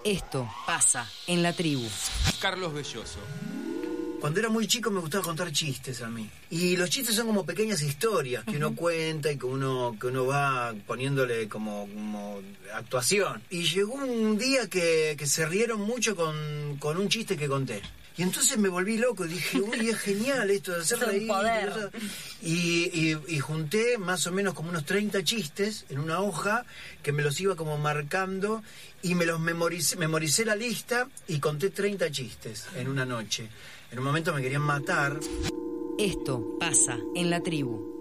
Esto pasa en la tribu. Carlos Belloso. Cuando era muy chico me gustaba contar chistes a mí. Y los chistes son como pequeñas historias que uno cuenta y que uno va poniéndole como actuación. Y llegó un día que se rieron mucho con un chiste que conté. Y entonces me volví loco y dije, uy, es genial esto de hacer reír. Y junté más o menos como unos 30 chistes en una hoja que me los iba como marcando y me los memoricé la lista y conté 30 chistes en una noche. En un momento me querían matar. Esto pasa en la tribu.